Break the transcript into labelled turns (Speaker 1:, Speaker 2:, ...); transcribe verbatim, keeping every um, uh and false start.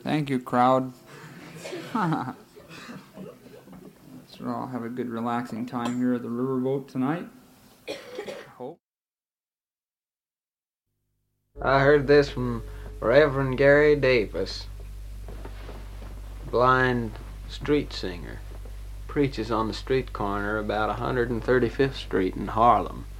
Speaker 1: Thank you, crowd. So we'll all have a good relaxing time here at the riverboat tonight. I hope.
Speaker 2: I heard this from Reverend Gary Davis, blind street singer. Preaches on the street corner about one hundred thirty-fifth Street in Harlem.